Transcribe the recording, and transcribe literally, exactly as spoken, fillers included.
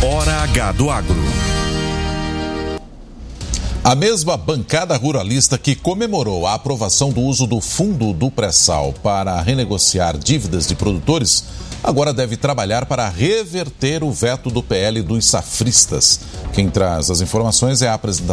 Hora H do Agro. A mesma bancada ruralista que comemorou a aprovação do uso do fundo do pré-sal para renegociar dívidas de produtores, agora deve trabalhar para reverter o veto do P L dos safristas. Quem traz as informações é a apresentadora